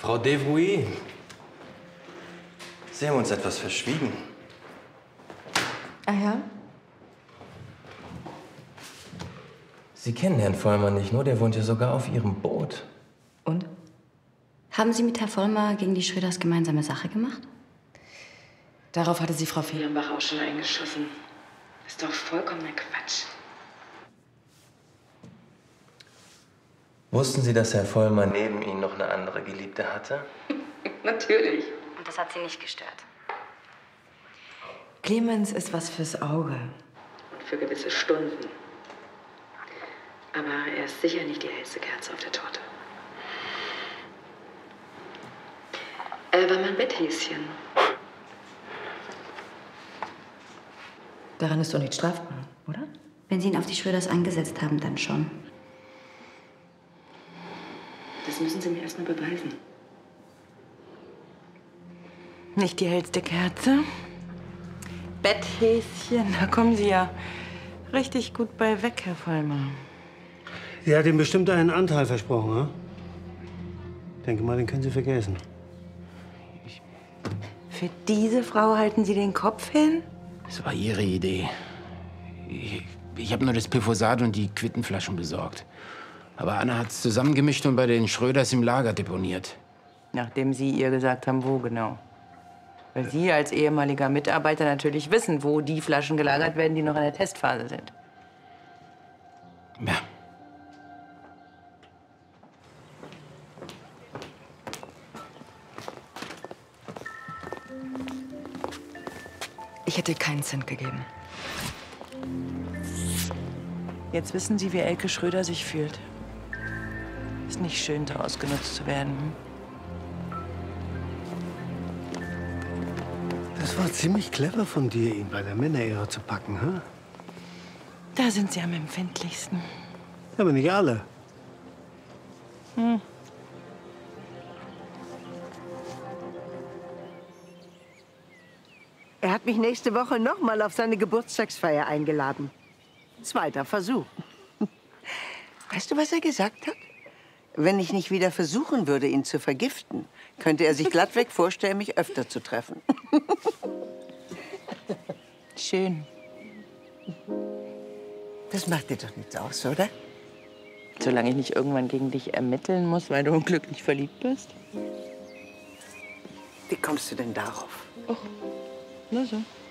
Frau Devrouy, Sie haben uns etwas verschwiegen. Ah ja? Sie kennen Herrn Vollmer nicht nur, der wohnt ja sogar auf Ihrem Boot. Und? Haben Sie mit Herrn Vollmer gegen die Schröders gemeinsame Sache gemacht? Darauf hatte sie Frau Fehlenbach auch schon eingeschossen. Ist doch vollkommener Quatsch. Wussten Sie, dass Herr Vollmer neben Ihnen noch eine andere Geliebte hatte? Natürlich. Und das hat Sie nicht gestört? Clemens ist was fürs Auge. Und für gewisse Stunden. Aber er ist sicher nicht die hellste Kerze auf der Torte. Er war mein Betthäschen. Daran ist doch nichts strafbar, oder? Wenn Sie ihn auf die Schröders angesetzt haben, dann schon. Das müssen Sie mir erst mal beweisen. Nicht die hellste Kerze. Betthäschen, da kommen Sie ja richtig gut bei weg, Herr Vollmer. Sie hat ihm bestimmt einen Anteil versprochen, ne? Denke mal, den können Sie vergessen. Für diese Frau halten Sie den Kopf hin? Das war Ihre Idee. Ich habe nur das Glyphosat und die Quittenflaschen besorgt. Aber Anna hat's zusammengemischt und bei den Schröders im Lager deponiert. Nachdem Sie ihr gesagt haben, wo genau. Weil Sie als ehemaliger Mitarbeiter natürlich wissen, wo die Flaschen gelagert werden, die noch in der Testphase sind. Ja. Ich hätte keinen Cent gegeben. Jetzt wissen Sie, wie Elke Schröder sich fühlt. Ist nicht schön, so ausgenutzt zu werden. Das war ziemlich clever von dir, ihn bei der Männerehre zu packen, hm? Da sind Sie am empfindlichsten. Aber nicht alle. Er hat mich nächste Woche noch mal auf seine Geburtstagsfeier eingeladen. Zweiter Versuch. Weißt du, was er gesagt hat? Wenn ich nicht wieder versuchen würde, ihn zu vergiften, könnte er sich glattweg vorstellen, mich öfter zu treffen. Schön. Das macht dir doch nichts aus, oder? Solange ich nicht irgendwann gegen dich ermitteln muss, weil du unglücklich verliebt bist. Wie kommst du denn darauf? Na so.